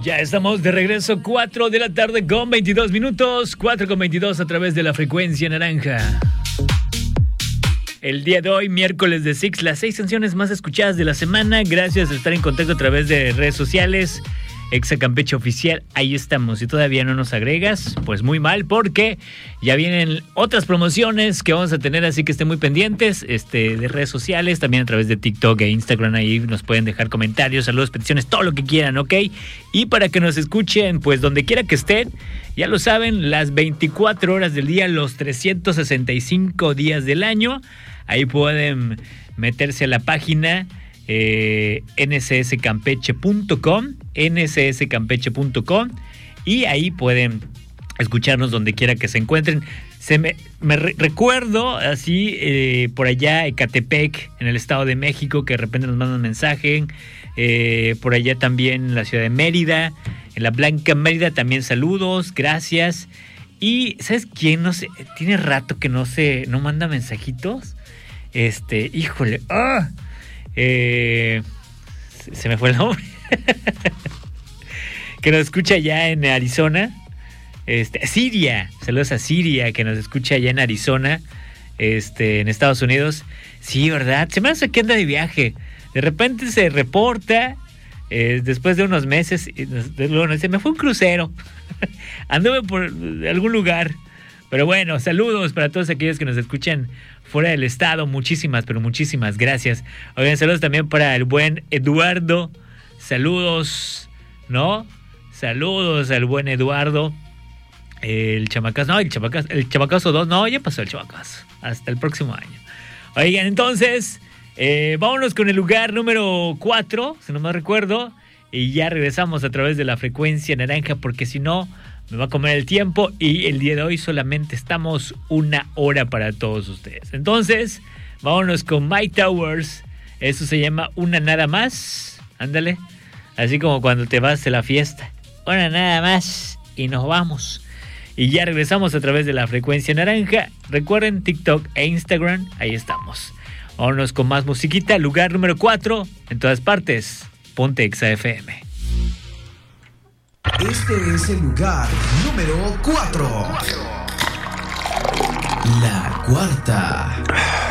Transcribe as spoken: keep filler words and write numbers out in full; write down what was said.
Ya estamos de regreso, cuatro de la tarde con veintidós minutos, cuatro con veintidós a través de la frecuencia naranja. El día de hoy, miércoles de Six, las seis canciones más escuchadas de la semana. Gracias por estar en contacto a través de redes sociales. Exa Campeche Oficial, ahí estamos. Si todavía no nos agregas, pues muy mal, porque ya vienen otras promociones que vamos a tener, así que estén muy pendientes este, de redes sociales, también a través de TikTok e Instagram. Ahí nos pueden dejar comentarios, saludos, peticiones, todo lo que quieran, ¿ok? Y para que nos escuchen, pues donde quiera que estén, ya lo saben, las veinticuatro horas del día, los trescientos sesenta y cinco días del año, ahí pueden meterse a la página Eh, N S S campeche punto com, N S S campeche punto com, y ahí pueden escucharnos donde quiera que se encuentren. Se me, me re- recuerdo así eh, por allá Ecatepec, en el Estado de México, que de repente nos mandan mensaje, eh, por allá también en la ciudad de Mérida, en la Blanca Mérida también saludos, gracias. Y ¿sabes quién? No sé, tiene rato que no se, no manda mensajitos. Este, híjole, ¡ah! Eh, se me fue el nombre. Que nos escucha allá en Arizona. Este, Siria. Saludos a Siria, que nos escucha allá en Arizona. Este, en Estados Unidos. Sí, ¿verdad? Se me hace que anda de viaje. De repente se reporta. Eh, después de unos meses. Y nos, luego nos dice, me fue un crucero. Anduve por algún lugar. Pero bueno, saludos para todos aquellos que nos escuchan fuera del estado. Muchísimas, pero muchísimas gracias. Oigan, saludos también para el buen Eduardo. Saludos, ¿no? Saludos al buen Eduardo. El chamacazo, no, el chamacazo, el chamacazo dos, no, ya pasó el chamacazo. Hasta el próximo año. Oigan, entonces, eh, vámonos con el lugar número cuatro, si no me recuerdo. Y ya regresamos a través de la frecuencia naranja, porque si no, me va a comer el tiempo, y el día de hoy solamente estamos una hora para todos ustedes. Entonces, vámonos con My Towers. Eso se llama Una Nada Más. Ándale. Así como cuando te vas de la fiesta. Una nada más y nos vamos. Y ya regresamos a través de la frecuencia naranja. Recuerden TikTok e Instagram. Ahí estamos. Vámonos con más musiquita. Lugar número cuatro. En todas partes. Ponte Exa F M. Este es el lugar número cuatro. La cuarta.